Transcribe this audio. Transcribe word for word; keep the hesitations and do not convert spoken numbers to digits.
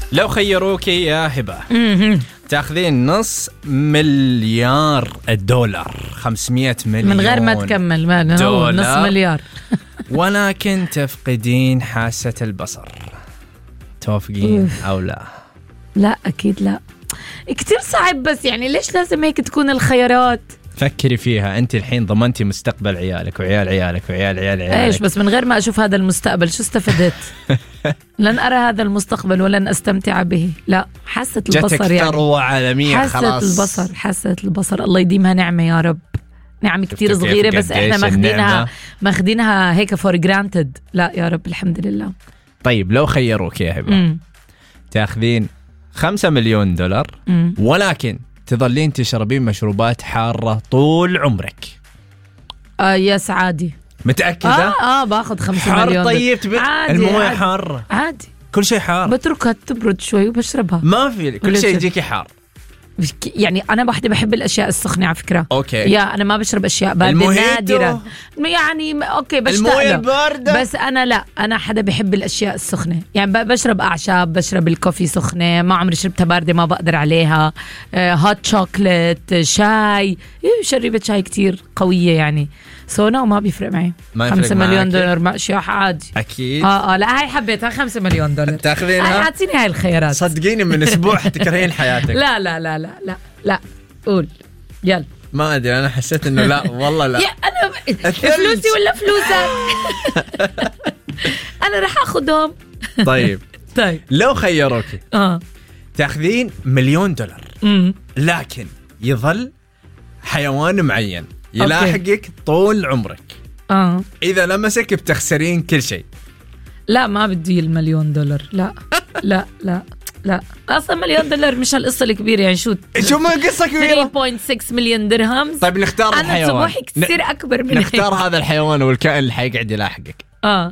لو خيروك يا هبة مهم. تاخذين نص مليار الدولار خمسمية مليون من غير ما تكمل ما هو دولار. نص مليار ولكن تفقدين حاسة البصر، توافقين أوف. أو لا؟ لا أكيد لا، كتير صعب. بس يعني ليش لازم هيك تكون الخيارات؟ فكري فيها، أنت الحين ضمنتي مستقبل عيالك وعيال عيالك وعيال عيال عيالك. ايش بس من غير ما أشوف هذا المستقبل شو استفدت؟ لن أرى هذا المستقبل ولن أستمتع به. لا، حاسة البصر جتك يعني ثروة عالمية حاسة خلاص. البصر حاسة البصر الله يديمها نعمة يا رب. نعمة كتير شفتوا كيف صغيرة بس قديش احنا ماخدينها النعمة؟ ماخدينها هيك فور جرانتد. لا يا رب الحمد لله. طيب لو خيروك يا هبة مم. تاخذين خمسة مليون دولار مم. ولكن تظلين تشربين مشروبات حارة طول عمرك، آه يس عادي. متأكدة؟ اه اه باخذ خمسة حار مليون طيب تبي عادي المويه عادي. حارة، عادي كل شيء حار، بتركها تبرد شوي وبشربها. ما في كل ولا شيء شيء. يجيكي حار. يعني انا واحدة بحب الاشياء السخنة على فكرة. اوكي. يا انا ما بشرب اشياء باردة الموهيتو؟ نادرا يعني م- اوكي بشتاق المويه له. الباردة؟ بس انا لا، انا حدا بحب الاشياء السخنة. يعني ب- بشرب اعشاب، بشرب الكوفي سخنة، ما عمري شربتها باردة ما بقدر عليها. آه هوت شوكليت، شاي، إيه شربت شاي كتير قوية يعني. سو نو ما بيفرق معي. ما يفرق خمسة مليون معك؟ دولار ما اشياء عادي. اكيد. اه اه لا هاي حبيتها خمسة مليون دولار. هاي تاخذينها؟ اعطيني هاي الخيارات. صدقيني من اسبوع حتكرهين حياتك. لا لا لا لا لا لا قول يلا. ما ادري انا حسيت انه لا والله لا. يا انا الثلج. فلوسي ولا فلوسك؟ انا رح اخذهم. طيب طيب لو خيروكي اه تاخذين مليون دولار امم لكن يظل حيوان معين يلاحقك طول عمرك، اه إذا لمسك بتخسرين كل شيء. لا ما بدي المليون دولار. لا لا لا لا اصلا مليون دولار مش هالقصه الكبيره. يعني شو شو ما قصة كبيرة. ثلاثة فاصلة ستة مليون درهم. طيب نختار انا الحيوان. طموحي كثير اكبر من نختار هيك. هذا الحيوان والكائن اللي حيقعد يلاحقك. اه